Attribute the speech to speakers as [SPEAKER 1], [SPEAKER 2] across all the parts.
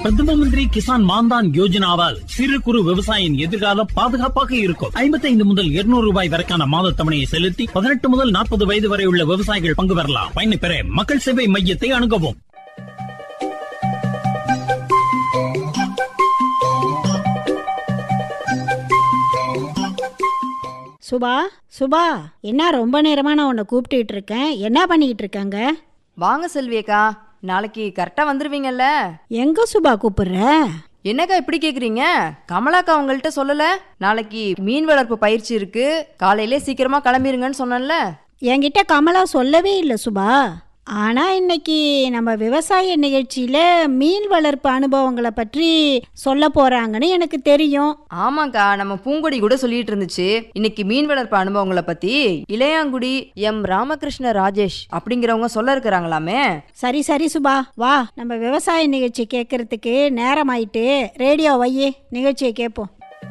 [SPEAKER 1] பிரதம மந்திரி கிசான் மான்தான் யோஜனாவால் சிறு குறு விவசாயியின் எதிர்காலம் பாதுகாப்பாக இருக்கும். 55 முதல் 200 ரூபாய் வரைக்கான மாத தவணையை செலுத்தி 18 முதல் 40 வயது வரை உள்ள விவசாயிகள் பங்கு பெறலாம். பயனை பெற மக்கள் சேவை மையத்தை அணுகவும்.
[SPEAKER 2] சுபா என்ன ரொம்ப நேரமா நான் உன்னை கூப்பிட்டுட்டு இருக்கேன். என்ன பண்ணிக்கிட்டு இருக்காங்க?
[SPEAKER 3] வாங்க செல்வியக்கா, நாளைக்கு கரெக்டா வந்துருவீங்கல்ல?
[SPEAKER 2] எங்க சுபா கூப்பிடுற?
[SPEAKER 3] என்னக்கா இப்படி கேக்குறீங்க? கமலாக்கா உங்கள்கிட்ட சொல்லல நாளைக்கு மீன் வளர்ப்பு பயிற்சி இருக்கு, காலையிலே சீக்கிரமா கிளம்பிருங்கன்னு சொன்னேன்ல?
[SPEAKER 2] என்கிட்ட கமலா சொல்லவே இல்லை சுபா. ஆனா இன்னைக்கு நம்ம விவசாய நிகழ்ச்சியில மீன் வளர்ப்பு அனுபவங்களை பற்றி சொல்ல போறாங்கன்னு எனக்கு தெரியும்.
[SPEAKER 3] ஆமாக்கா, நம்ம பூங்கொடி கூட சொல்லிட்டு இருந்துச்சு இன்னைக்கு மீன் வளர்ப்பு அனுபவங்களை பத்தி. இளையாங்குடி எம் ராமகிருஷ்ண ராஜேஷ் அப்படிங்கிறவங்க சொல்ல இருக்கிறாங்களாமே.
[SPEAKER 2] சரி சுபா, வா நம்ம விவசாய நிகழ்ச்சி கேட்கறதுக்கு நேரம் ஆயிட்டு. ரேடியோ வையே, நிகழ்ச்சியை கேட்போம்.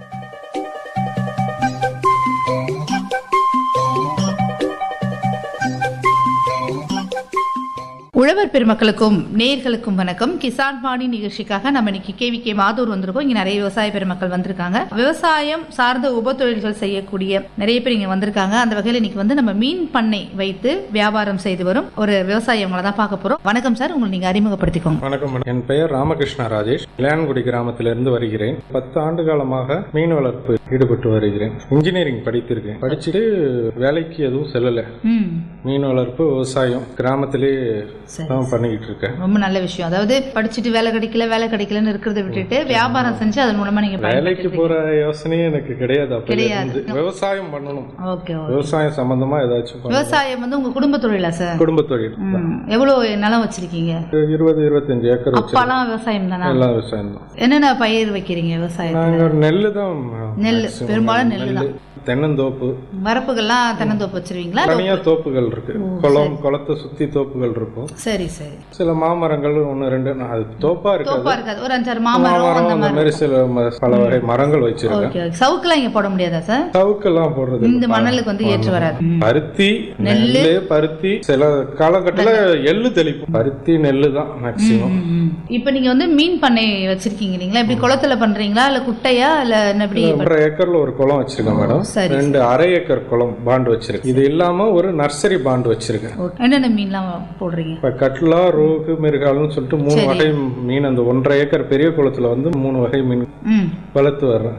[SPEAKER 4] உழவர் பெருமக்களுக்கும் நேர்களுக்கும் வணக்கம். கிசான் வாணி நிகழ்ச்சிக்காக நம்ம இன்னைக்கு கேவிகே மாதூர் வந்திருக்கோம். இங்க நிறைய விவசாய பெருமக்கள் வந்திருக்காங்க. விவசாயம் சார்ந்த உபத்தொழில்கள் செய்யக்கூடிய நிறைய பேர் இங்க வந்திருக்காங்க. அந்த வகையில் இன்னைக்கு வந்து நம்ம மீன் பண்ணை வைத்து வியாபாரம் செய்து வரும் ஒரு விவசாயி அவங்கள தான் பார்க்க போறோம். வணக்கம் சார், உங்களை நீங்க அறிமுகப்படுத்திக்கோங்க.
[SPEAKER 5] வணக்கம், என் பெயர் ராமகிருஷ்ண ராஜேஷ். இளையான்குடி கிராமத்திலிருந்து வருகிறேன். 10 ஆண்டு காலமாக மீன் வளர்ப்பு ஈடுபட்டு வருகிறேன். இன்ஜினியரிங் படித்திருக்கேன். படிச்சுட்டு வேலைக்கு எதுவும் செல்லல. மீன் வளர்ப்பு விவசாயம் கிராமத்திலே பண்ணிக்கிட்டு இருக்கேன்.
[SPEAKER 4] ரொம்ப நல்ல விஷயம். அதாவது படிச்சுட்டு வேலை கிடைக்கலன்னு இருக்கிறத விட்டுட்டு வியாபாரம் செஞ்சு அதன் மூலமா நீங்க
[SPEAKER 5] வேலைக்கு போற யோசனையே எனக்கு கிடையாது. விவசாயம் பண்ணணும். விவசாயம் சம்பந்தமா ஏதாச்சும்.
[SPEAKER 4] விவசாயம் வந்து உங்க குடும்ப தொழிலா சார்?
[SPEAKER 5] குடும்ப தொழில்.
[SPEAKER 4] எவ்வளவு நிலம் வச்சிருக்கீங்க?
[SPEAKER 5] 20-25 ஏக்கர்.
[SPEAKER 4] அப்பாலாம் விவசாயம் தானா?
[SPEAKER 5] எல்லாம் விவசாயம் தான்.
[SPEAKER 4] என்னென்ன பயிர் வைக்கிறீங்க விவசாயம்?
[SPEAKER 5] நாங்க நெல்லு தான்.
[SPEAKER 4] நெல், பெரும்பாலும் நெல்லு தான்.
[SPEAKER 5] தென்னந்தோப்பு,
[SPEAKER 4] வரப்புகள்லாம் தென்னந்தோப்பு வச்சிருவீங்களா?
[SPEAKER 5] தனியா தோப்புகள் இருக்கு. குளத்தை சுத்தி தோப்புகள் இருக்கும்.
[SPEAKER 4] சரி.
[SPEAKER 5] சில மாமரங்கள் 1-2 அது தோப்பா இருக்காது.
[SPEAKER 4] ஒரு 5-6 மாமரம்
[SPEAKER 5] அந்த மாதிரி சில பல வகை மரங்கள் வச்சிருக்கேன்.
[SPEAKER 4] சவுக்கெல்லாம் இங்க போட முடியாதா சார்?
[SPEAKER 5] சவுக்கெல்லாம் போடுறது
[SPEAKER 4] இந்த மணலுக்கு வந்து ஏற்று வராது.
[SPEAKER 5] பருத்தி, நெல்லு, பருத்தி, சில காலகட்டத்துல எள்ளு தெளிப்போம். பருத்தி, நெல்லு தான் மேக்சிமம்.
[SPEAKER 4] இப்ப நீங்க வந்து மீன் பண்ணை வச்சிருக்கீங்க இல்லீங்களா? இப்படி குளத்துல பண்றீங்களா இல்ல குட்டையா இல்ல எப்படி?
[SPEAKER 5] 1.5 ஏக்கர்ல ஒரு குளம் வச்சிருக்கேன் மேடம். 2 1/2 ஏக்கர் குளம் பாண்டு வச்சிருக்கேன். இது இல்லாம ஒரு நர்சரி பாண்டு வச்சிருக்கேன்.
[SPEAKER 4] என்னென்ன மீன்லாம் போடுறீங்க?
[SPEAKER 5] இப்ப கட்லா, ரோகு, மிருகால்னு சொல்லிட்டு 3 வகை மீன் அந்த 1.5 ஏக்கர் பெரிய குளத்துல வந்து 3 வகை மீன் வளர்த்து வர்றேன்.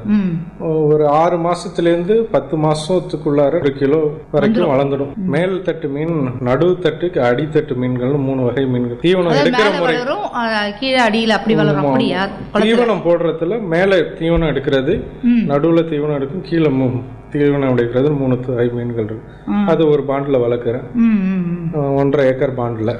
[SPEAKER 5] ஒரு 6 மாசத்துல இருந்து 10 மாசத்துக்குள்ளார 1 கிலோ வரைக்கும் வளர்ந்துடும். மேல் தட்டு மீன், நடுவு தட்டு, அடித்தட்டு மீன்கள் 3 வகை மீன்கள். தீவனம் எடுக்கிற முறை
[SPEAKER 4] கீழே அடியில அப்படி வளரும். அப்படியா?
[SPEAKER 5] தீவனம் போடுறதுல மேல தீவனம் எடுக்கிறது, நடுவுல தீவனம் எடுக்கும், கீழே தீவனம் எடுக்கிறது 3 வகை மீன்கள் இருக்கு. அது ஒரு பாண்டுல வளர்க்குறேன். 1.5 ஏக்கர் பாண்டுல